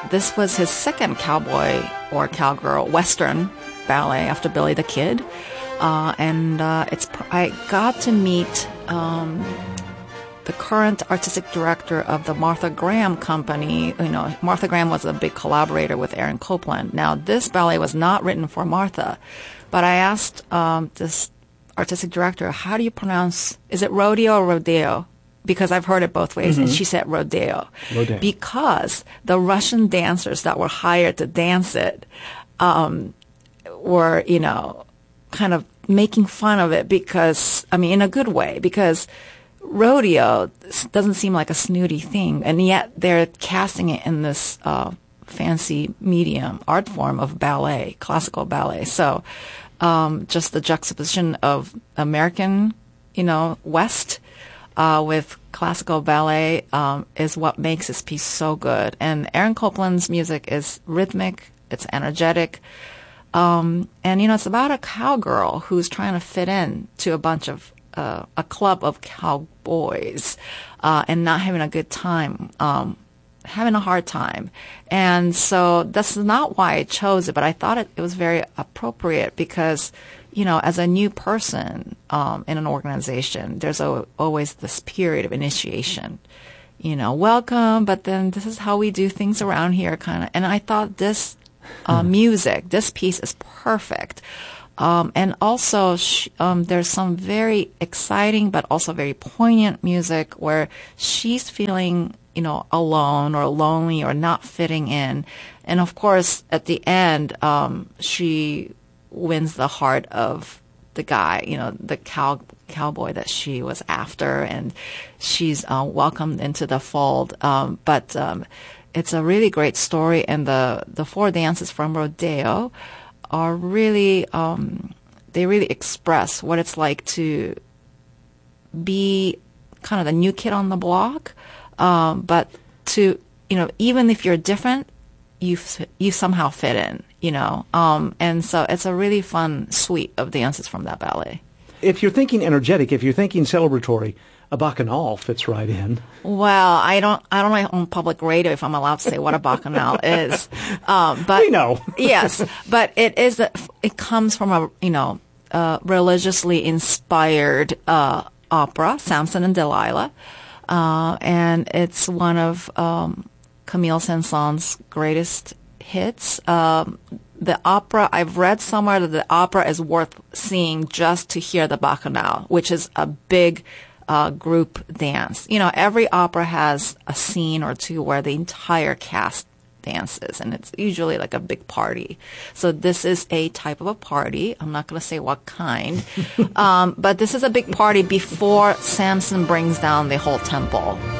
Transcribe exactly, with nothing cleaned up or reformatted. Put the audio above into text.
this was his second cowboy or cowgirl Western ballet after Billy the Kid. Uh, and uh, it's I got to meet um, the current artistic director of the Martha Graham Company. You know, Martha Graham was a big collaborator with Aaron Copland. Now, this ballet was not written for Martha, but I asked um, this artistic director, how do you pronounce, is it rodeo or rodeo? Because I've heard it both ways. Mm-hmm. And she said rodeo. Rodeo. Because the Russian dancers that were hired to dance it um, were, you know, kind of making fun of it because, I mean, in a good way, because rodeo doesn't seem like a snooty thing, and yet they're casting it in this uh, fancy medium art form of ballet, classical ballet. So um, just the juxtaposition of American, you know, West uh, with classical ballet um, is what makes this piece so good. And Aaron Copland's music is rhythmic, it's energetic. Um, and, you know, it's about a cowgirl who's trying to fit in to a bunch of, uh, a club of cowboys, uh, and not having a good time, um, having a hard time. And so that's not why I chose it, but I thought it, it was very appropriate because, you know, as a new person, um, in an organization, there's a, always this period of initiation. You know, welcome, but then this is how we do things around here, kind of. And I thought this, Uh, music. This piece is perfect. Um, and also, sh- um, there's some very exciting but also very poignant music where she's feeling, you know, alone or lonely or not fitting in. And of course, at the end, um, she wins the heart of the guy, you know, the cow cowboy that she was after, and she's uh, welcomed into the fold. Um, but um, it's a really great story, and the, the four dances from Rodeo are really, um, they really express what it's like to be kind of the new kid on the block, um, but to, you know, even if you're different, you you somehow fit in, you know. Um, and so it's a really fun suite of dances from that ballet. If you're thinking energetic, if you're thinking celebratory, a bacchanal fits right in. Well, I don't, I don't know on public radio if I'm allowed to say what a bacchanal is. Um, but we know. Yes, but it is, a, it comes from a, you know, uh, religiously inspired, uh, opera, Samson and Delilah. Uh, and it's one of, um, Camille Saint-Saëns's greatest hits. Um, the opera, I've read somewhere that the opera is worth seeing just to hear the bacchanal, which is a big, Uh, group dance. You know, every opera has a scene or two where the entire cast dances, and it's usually like a big party. So this is a type of a party. I'm not going to say what kind, um, but this is a big party before Samson brings down the whole temple.